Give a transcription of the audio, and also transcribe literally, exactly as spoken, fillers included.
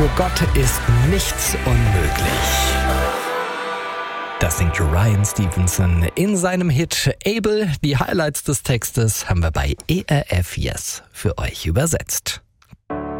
Für Gott ist nichts unmöglich. Das singt Ryan Stevenson in seinem Hit Able. Die Highlights des Textes haben wir bei E R F Yes für euch übersetzt.